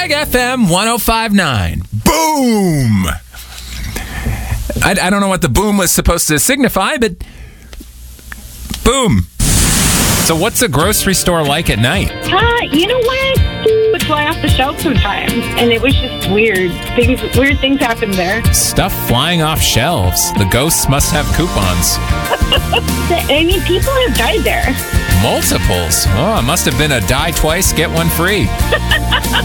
Mega FM 105.9. Boom! I don't know what the boom was supposed to signify, but boom. So what's a grocery store like at night? You know what? It would fly off the shelf sometimes, and it was just weird. Weird things happened there. Stuff flying off shelves. The ghosts must have coupons. I mean, people have died there. Multiples. Oh, it must have been a die twice, get one free.